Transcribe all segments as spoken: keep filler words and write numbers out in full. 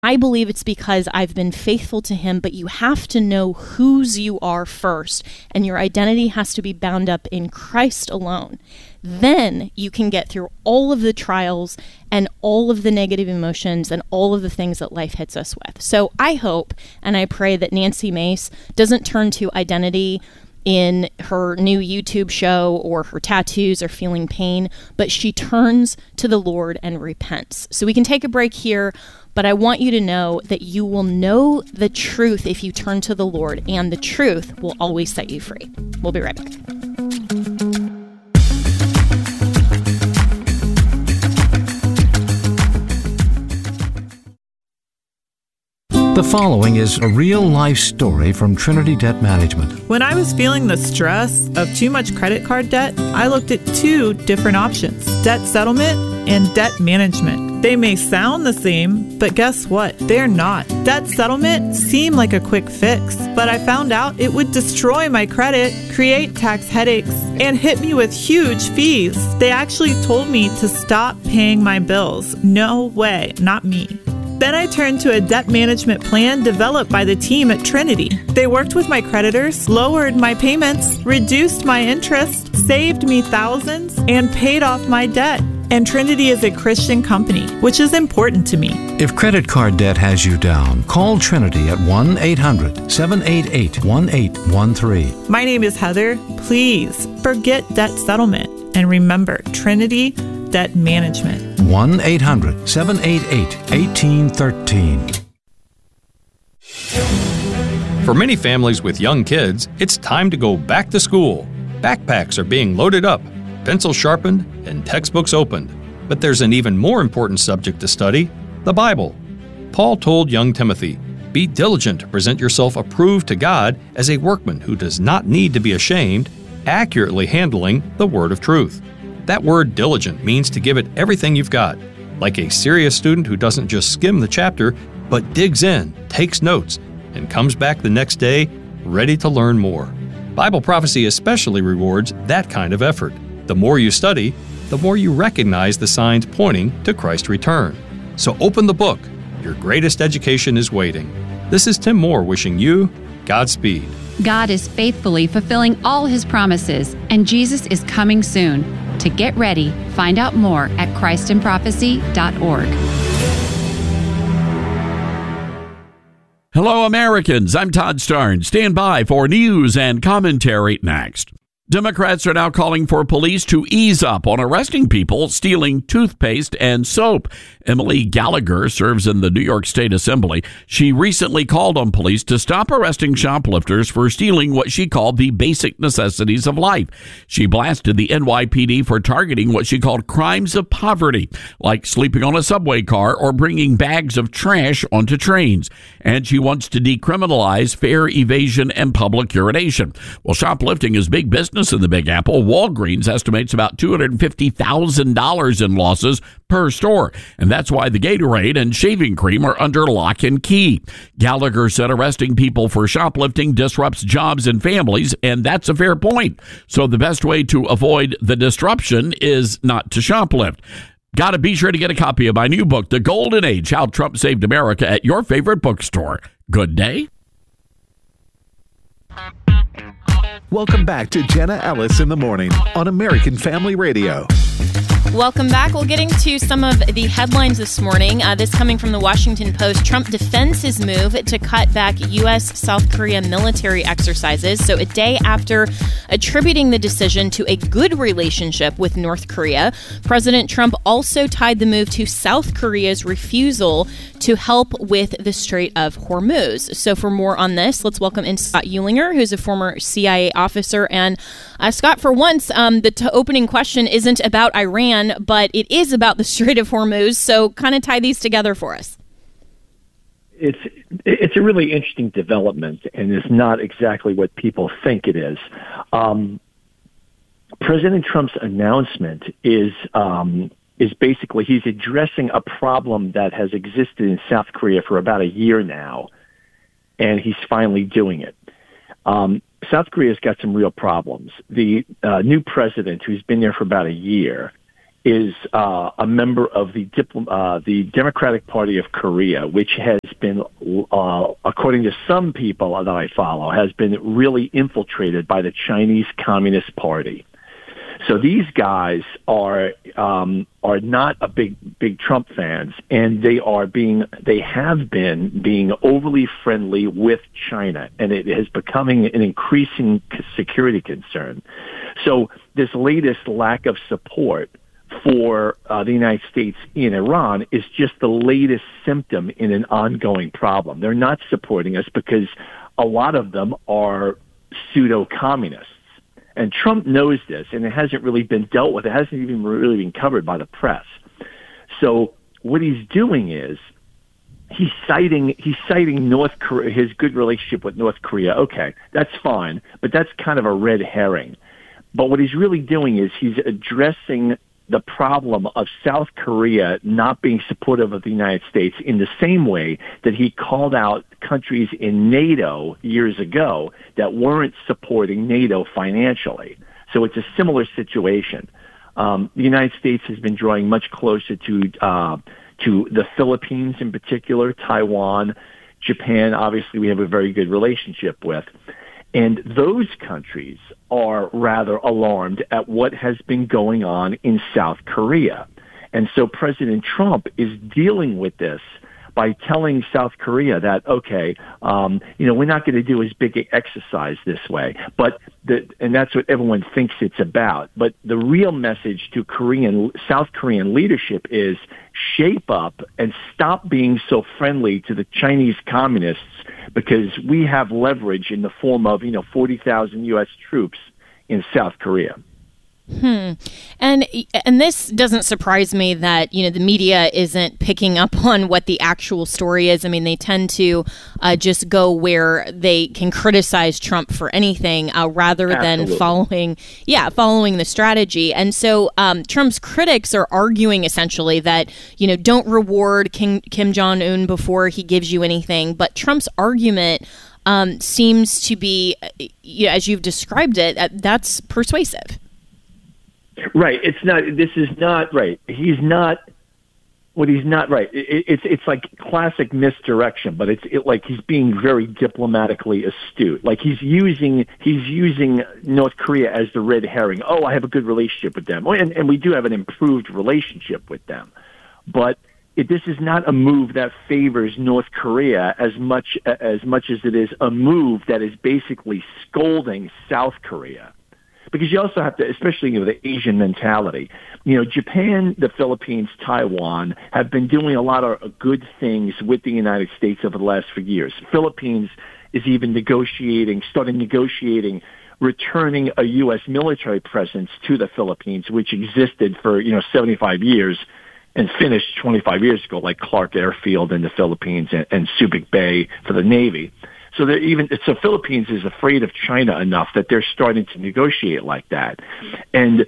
I believe it's because I've been faithful to him, but you have to know whose you are first, and your identity has to be bound up in Christ alone. Then you can get through all of the trials and all of the negative emotions and all of the things that life hits us with. So I hope and I pray that Nancy Mace doesn't turn to identity in her new YouTube show or her tattoos or feeling pain, but she turns to the Lord and repents. So we can take a break here, but I want you to know that you will know the truth if you turn to the Lord, and the truth will always set you free. We'll be right back. The following is a real-life story from Trinity Debt Management. When I was feeling the stress of too much credit card debt, I looked at two different options: debt settlement and debt management. They may sound the same, but guess what? They're not. Debt settlement seemed like a quick fix, but I found out it would destroy my credit, create tax headaches, and hit me with huge fees. They actually told me to stop paying my bills. No way, not me. Then I turned to a debt management plan developed by the team at Trinity. They worked with my creditors, lowered my payments, reduced my interest, saved me thousands, and paid off my debt. And Trinity is a Christian company, which is important to me. If credit card debt has you down, call Trinity at one eight hundred seven eight eight one eight one three. My name is Heather. Please forget debt settlement and remember Trinity Debt Management. one eight hundred seven eight eight one eight one three. For many families with young kids, it's time to go back to school. Backpacks are being loaded up, pencils sharpened, and textbooks opened. But there's an even more important subject to study: the Bible. Paul told young Timothy, "Be diligent to present yourself approved to God as a workman who does not need to be ashamed, accurately handling the word of truth." That word diligent means to give it everything you've got, like a serious student who doesn't just skim the chapter, but digs in, takes notes, and comes back the next day ready to learn more. Bible prophecy especially rewards that kind of effort. The more you study, the more you recognize the signs pointing to Christ's return. So open the book. Your greatest education is waiting. This is Tim Moore wishing you Godspeed. God is faithfully fulfilling all His promises, and Jesus is coming soon. To get ready, find out more at Christ in Prophecy dot org. Hello, Americans. I'm Todd Starnes. Stand by for news and commentary next. Democrats are now calling for police to ease up on arresting people stealing toothpaste and soap. Emily Gallagher serves in the New York State Assembly. She recently called on police to stop arresting shoplifters for stealing what she called the basic necessities of life. She blasted the N Y P D for targeting what she called crimes of poverty, like sleeping on a subway car or bringing bags of trash onto trains. And she wants to decriminalize fare evasion and public urination. Well, shoplifting is big business in the Big Apple. Walgreens estimates about two hundred fifty thousand dollars in losses per store, and that's why the Gatorade and shaving cream are under lock and key. Gallagher said arresting people for shoplifting disrupts jobs and families, and that's a fair point. So the best way to avoid the disruption is not to shoplift. Gotta be sure to get a copy of my new book, The Golden Age, How Trump Saved America, at your favorite bookstore. Good day. Welcome back to Jenna Ellis in the Morning on American Family Radio. Welcome back. We're getting to some of the headlines this morning. Uh, this coming from the Washington Post. Trump defends his move to cut back U S South Korea military exercises. So a day after attributing the decision to a good relationship with North Korea, President Trump also tied the move to South Korea's refusal to help with the Strait of Hormuz. So for more on this, let's welcome in Scott Eulinger, who's a former C I A officer. And uh, Scott, for once, um, the t- opening question isn't about Iran, but it is about the Strait of Hormuz. So kind of tie these together for us. It's it's a really interesting development, and it's not exactly what people think it is. Um, President Trump's announcement is um, is basically he's addressing a problem that has existed in South Korea for about a year now, and he's finally doing it. Um, South Korea's got some real problems. The uh, new president, who's been there for about a year, is uh, a member of the Dipl- uh, the Democratic Party of Korea, which has been, uh, according to some people that I follow, has been really infiltrated by the Chinese Communist Party. So these guys are um, are not a big big Trump fans, and they are being they have been being overly friendly with China, and it is becoming an increasing security concern. So this latest lack of support for uh, the United States in Iran is just the latest symptom in an ongoing problem. They're not supporting us because a lot of them are pseudo-communists. And Trump knows this, and it hasn't really been dealt with. It hasn't even really been covered by the press. So what he's doing is he's citing he's citing North Korea, his good relationship with North Korea. Okay, that's fine, but that's kind of a red herring. But what he's really doing is he's addressing the problem of South Korea not being supportive of the United States in the same way that he called out countries in NATO years ago that weren't supporting NATO financially. So it's a similar situation. Um, the United States has been drawing much closer to uh, to the Philippines in particular, Taiwan, Japan. Obviously, we have a very good relationship with. And those countries are rather alarmed at what has been going on in South Korea. And so President Trump is dealing with this by telling South Korea that, okay, um, you know, we're not going to do as big an exercise this way. But the, and that's what everyone thinks it's about. But the real message to Korean, South Korean leadership is shape up and stop being so friendly to the Chinese communists, because we have leverage in the form of, you know, forty thousand U S troops in South Korea. Hmm. And and this doesn't surprise me that, you know, the media isn't picking up on what the actual story is. I mean, they tend to uh, just go where they can criticize Trump for anything uh, rather Absolutely. than following, yeah, following the strategy. And so um, Trump's critics are arguing essentially that, you know, don't reward Kim, Kim Jong-un before he gives you anything. But Trump's argument um, seems to be, you know, as you've described it, uh, that's persuasive. Right. It's not, this is not right. He's not, what he's not right. It, it's, it's like classic misdirection, but it's it, like he's being very diplomatically astute. Like he's using, he's using North Korea as the red herring. Oh, I have a good relationship with them. And, and we do have an improved relationship with them. But it, this is not a move that favors North Korea as much, as much as it is a move that is basically scolding South Korea. Because you also have to, especially, you know, the Asian mentality. You know, Japan, the Philippines, Taiwan have been doing a lot of good things with the United States over the last few years. Philippines is even negotiating, starting negotiating, returning a U S military presence to the Philippines, which existed for, you know, seventy-five years and finished twenty-five years ago, like Clark Airfield in the Philippines and, and Subic Bay for the Navy. So they're even so Philippines is afraid of China enough that they're starting to negotiate like that, and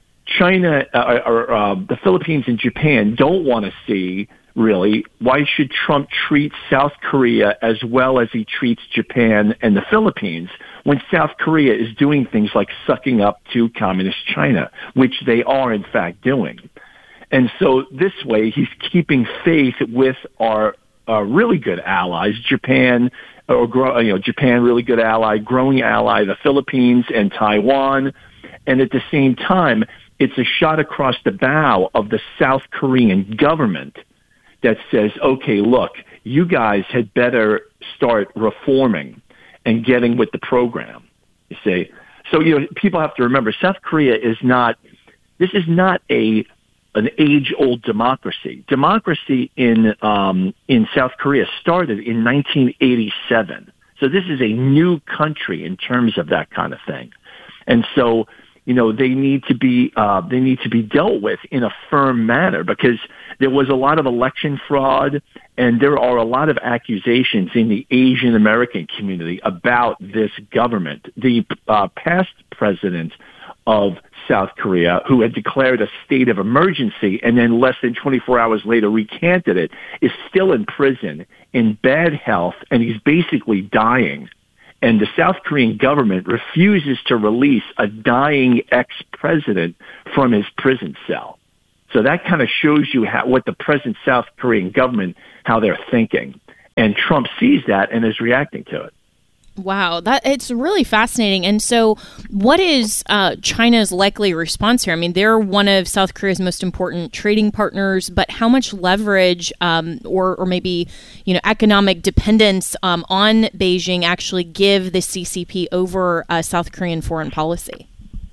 China uh, or uh, the Philippines and Japan don't want to see really why should Trump treat South Korea as well as he treats Japan and the Philippines when South Korea is doing things like sucking up to communist China, which they are in fact doing, and so this way he's keeping faith with our uh, really good allies, Japan. Or grow, you know, Japan, really good ally, growing ally, the Philippines and Taiwan. And at the same time, it's a shot across the bow of the South Korean government that says, okay, look, you guys had better start reforming and getting with the program, you see. So, you know, people have to remember, South Korea is not, this is not a an age-old democracy. Democracy in um, in South Korea started in nineteen eighty-seven. So this is a new country in terms of that kind of thing. And so, you know, they need to be uh, they need to be dealt with in a firm manner, because there was a lot of election fraud, and there are a lot of accusations in the Asian American community about this government. The uh, past president of South Korea, who had declared a state of emergency and then less than twenty-four hours later recanted it, is still in prison in bad health, and he's basically dying. And the South Korean government refuses to release a dying ex-president from his prison cell. So that kind of shows you how, what the present South Korean government, how they're thinking. And Trump sees that and is reacting to it. Wow, that it's really fascinating. And so what is uh, China's likely response here? I mean, they're one of South Korea's most important trading partners, but how much leverage um, or, or maybe, you know, economic dependence um, on Beijing actually give the C C P over uh, South Korean foreign policy?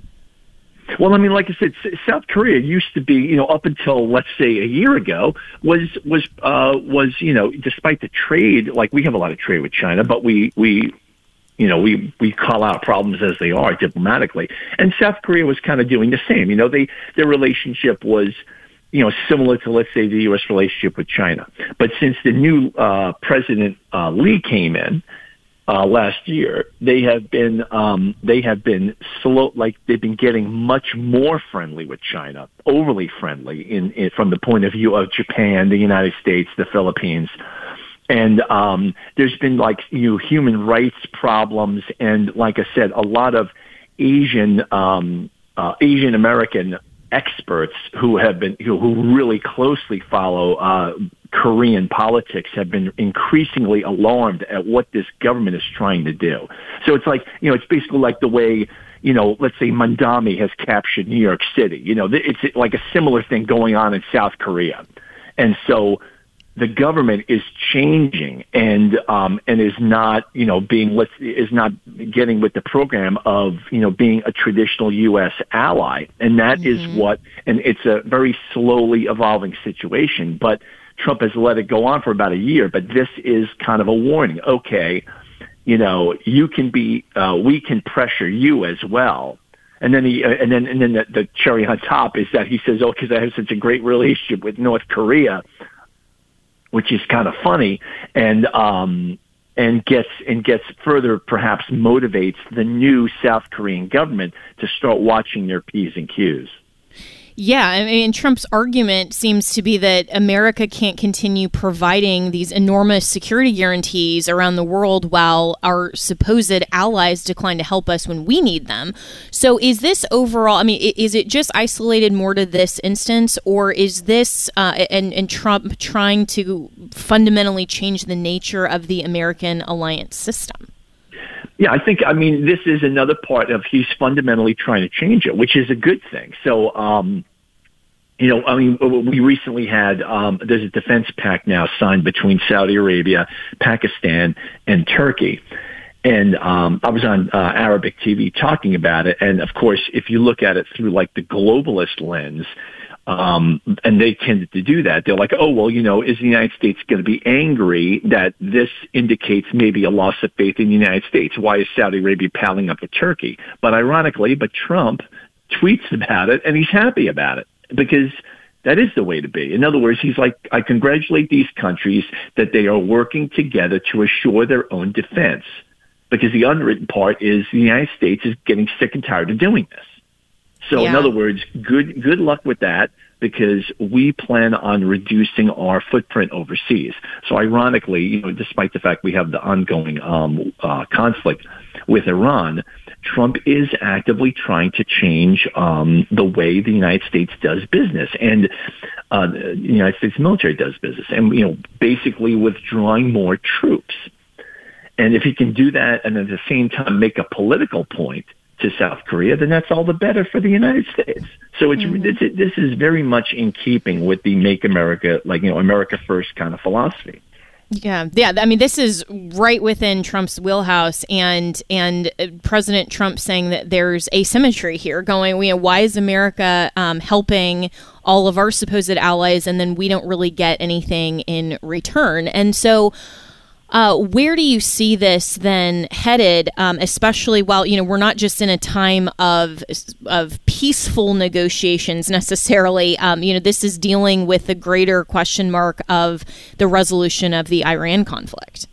Well, I mean, like I said, South Korea used to be, you know, up until, let's say, a year ago, was, was, uh, was, you know, despite the trade, like we have a lot of trade with China, but we, we, you know, we, we call out problems as they are diplomatically. And South Korea was kind of doing the same. You know, they, their relationship was, you know, similar to, let's say, the U S relationship with China. But since the new uh, President uh, Lee came in, Uh, last year, they have been um, they have been slow, like they've been getting much more friendly with China, overly friendly in, in from the point of view of Japan, the United States, the Philippines, and um, there's been like you know human rights problems, and like I said, a lot of Asian um, uh, Asian American experts who have been who, who really closely follow Uh, Korean politics have been increasingly alarmed at what this government is trying to do. So it's like, you know, it's basically like the way, you know, let's say Mandami has captured New York City. You know, it's like a similar thing going on in South Korea. And so the government is changing and um, and is not, you know, being let's is not getting with the program of, you know, being a traditional U S ally. And that mm-hmm. is what, and it's a very slowly evolving situation, but Trump has let it go on for about a year, but this is kind of a warning. Okay, you know, you can be, uh, we can pressure you as well. And then he, uh, and then, and then the, the cherry on top is that he says, "Oh, because I have such a great relationship with North Korea," which is kind of funny, and um, and gets and gets further perhaps motivates the new South Korean government to start watching their P's and Q's. Yeah, I mean, Trump's argument seems to be that America can't continue providing these enormous security guarantees around the world while our supposed allies decline to help us when we need them. So is this overall, I mean, is it just isolated more to this instance, or is this, uh, and, and Trump trying to fundamentally change the nature of the American alliance system? Yeah, I think, I mean, this is another part of he's fundamentally trying to change it, which is a good thing. So, um, you know, I mean, we recently had, um, there's a defense pact now signed between Saudi Arabia, Pakistan, and Turkey. And um, I was on uh, Arabic T V talking about it. And, of course, if you look at it through, like, the globalist lens, Um, and they tended to do that. They're like, oh, well, you know, is the United States going to be angry that this indicates maybe a loss of faith in the United States? Why is Saudi Arabia palling up with Turkey? But ironically, but Trump tweets about it, and he's happy about it because that is the way to be. In other words, he's like, I congratulate these countries that they are working together to assure their own defense, because the unwritten part is the United States is getting sick and tired of doing this. So, yeah. In other words, good good luck with that, because we plan on reducing our footprint overseas. So, ironically, you know, despite the fact we have the ongoing um, uh, conflict with Iran, Trump is actively trying to change um, the way the United States does business, and uh, the United States military does business, and you know, basically withdrawing more troops. And if he can do that, and at the same time make a political point to South Korea, then that's all the better for the United States. So it's mm-hmm. this, this is very much in keeping with the Make America, like, you know, America First kind of philosophy. Yeah, yeah. I mean, this is right within Trump's wheelhouse, and and President Trump saying that there's asymmetry here. Going, you know, why is America um, helping all of our supposed allies, and then we don't really get anything in return? And so, Uh, where do you see this then headed, um, especially while, you know, we're not just in a time of of peaceful negotiations necessarily. Um, you know, this is dealing with the greater question mark of the resolution of the Iran conflict.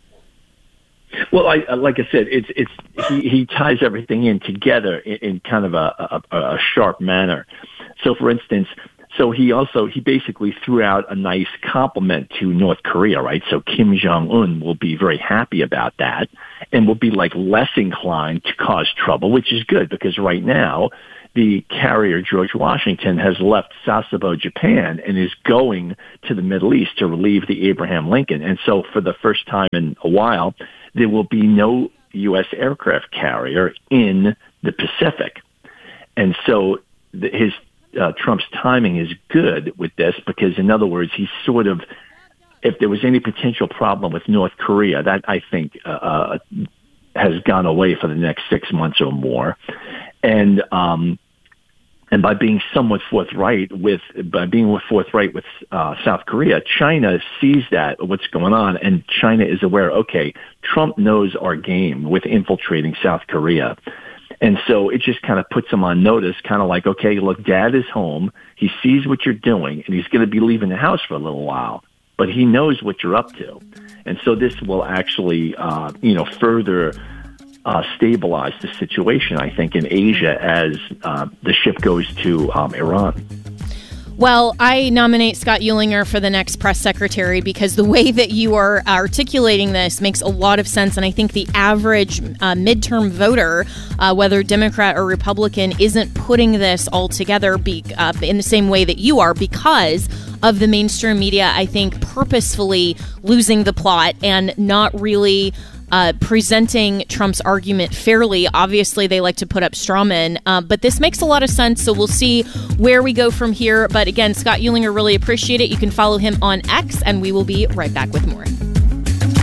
Well, I, like I said, it's it's he, he ties everything in together in, in kind of a, a, a sharp manner. So, for instance, So he also, he basically threw out a nice compliment to North Korea, right? So Kim Jong-un will be very happy about that and will be like less inclined to cause trouble, which is good, because right now the carrier George Washington has left Sasebo, Japan, and is going to the Middle East to relieve the Abraham Lincoln. And so for the first time in a while, there will be no U S aircraft carrier in the Pacific. And so the, his uh, Trump's timing is good with this because, in other words, he's sort of, if there was any potential problem with North Korea, that I think uh, has gone away for the next six months or more. And um, and by being somewhat forthright with by being forthright with uh, South Korea, China sees that what's going on, and China is aware. Okay, Trump knows our game with infiltrating South Korea, and so it just kind of puts him on notice. Kind of like, okay, look, Dad is home. He sees what you're doing, and he's going to be leaving the house for a little while, but he knows what you're up to, and so this will actually, uh, you know, further. Uh, stabilize the situation, I think, in Asia as uh, the ship goes to um, Iran. Well, I nominate Scott Uehlinger for the next press secretary because the way that you are articulating this makes a lot of sense. And I think the average uh, midterm voter, uh, whether Democrat or Republican, isn't putting this all together be, uh, in the same way that you are because of the mainstream media, I think, purposefully losing the plot and not really Uh, presenting Trump's argument fairly. Obviously, they like to put up straw men, uh, but this makes a lot of sense, so we'll see where we go from here. But again, Scott Uehlinger, really appreciate it. You can follow him on X, and we will be right back with more.